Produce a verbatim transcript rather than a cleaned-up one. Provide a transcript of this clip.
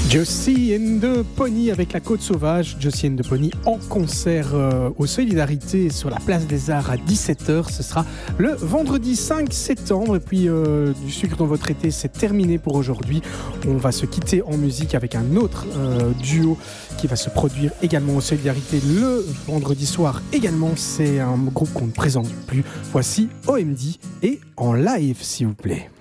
Josie and the Pony avec la Côte Sauvage. Josie and the Pony en concert euh, au Solidarité sur la place des Arts à dix-sept heures. Ce sera le vendredi cinq septembre. Et puis euh, du sucre dans votre été, c'est terminé pour aujourd'hui. On va se quitter en musique avec un autre euh, duo qui va se produire également au Solidarité le vendredi soir également. C'est un groupe qu'on ne présente plus. Voici O M D et en live s'il vous plaît.